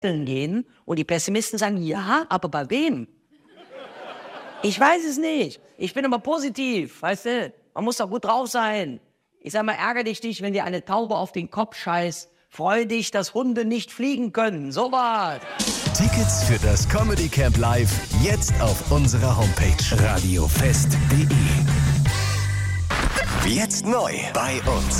gehen und die Pessimisten sagen, ja, aber bei wem? Ich weiß es nicht. Ich bin immer positiv, weißt du? Man muss doch gut drauf sein. Ich sag mal, ärgere dich nicht, wenn dir eine Taube auf den Kopf scheißt. Freu dich, dass Hunde nicht fliegen können. So was. Tickets für das Comedy Camp Live jetzt auf unserer Homepage radiofest.de. Jetzt neu bei uns.